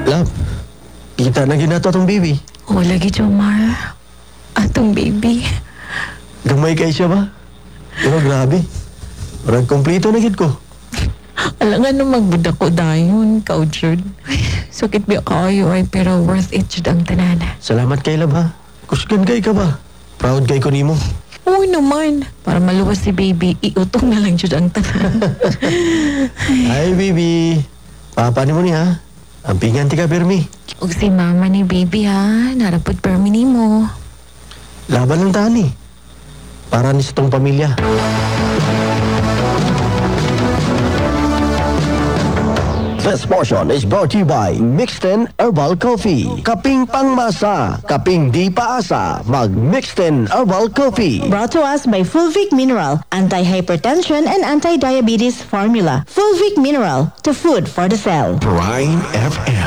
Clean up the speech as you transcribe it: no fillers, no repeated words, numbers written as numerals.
Love, kita na ginato atong baby. O, lagi, Jomar. Atong baby. Gamay kay siya ba? Pero grabe. Parang kompleto na gid ko. Alangan nung magbudak ko dayon, Kaujud. Sakit biya kayo ay pero worth it jud ang tanan. Salamat kay Love ha. Kusgan kay ka ba? Proud kay ko nimo. Oo naman. Para maluwas si baby, iutong na lang jud ang tanan. Hi baby. Papa ni mo ni ha. Ampingan ti ka permi. Ug si mama ni baby ha, narapod permi mo. Laban lang tani. Para ni sa tong pamilya. This portion is brought to you by Mixten Herbal Coffee. Kaping pangmasa, kaping di paasa, mag Mixten Herbal Coffee. Brought to us by Fulvic Mineral, anti-hypertension and anti-diabetes formula. Fulvic Mineral, to food for the cell. Prime FM.